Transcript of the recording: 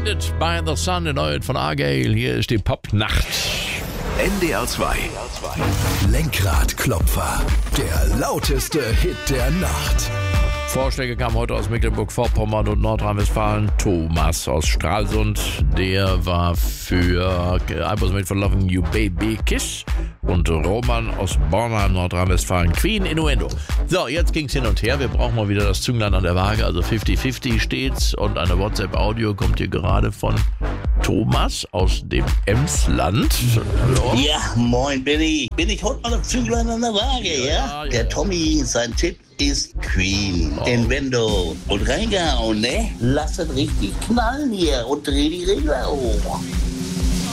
Blinded by the Sun, der neue von Argyle. Hier ist die Popnacht. NDR 2. Lenkradklopfer. Der lauteste Hit der Nacht. Vorschläge kamen heute aus Mecklenburg-Vorpommern und Nordrhein-Westfalen. Thomas aus Stralsund, der war für I Was Made for Loving You Baby Kiss. Und Roman aus Borna, Nordrhein-Westfalen, Queen, Innuendo. So, jetzt ging's hin und her. Wir brauchen mal wieder das Zünglein an der Waage. Also 50-50 steht's. Und eine WhatsApp-Audio kommt hier gerade von Thomas aus dem Emsland. Hallo? Ja, moin Billy. Bin ich heute mal das Zünglein an der Waage, ja? Der Tommy, sein Tipp ist Queen, Innuendo. Und reingehauen, ne? Lass es richtig knallen hier und dreh die Regler hoch.